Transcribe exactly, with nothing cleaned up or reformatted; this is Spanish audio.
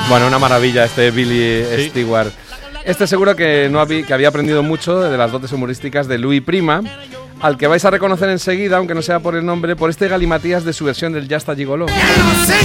Bueno, una maravilla este Billy Sí. Stewart. Este seguro que, no había, que había aprendido mucho de las dotes humorísticas de Louis Prima, al que vais a reconocer enseguida, aunque no sea por el nombre, por este galimatías de su versión del Ya está Gigoló. Ya no sé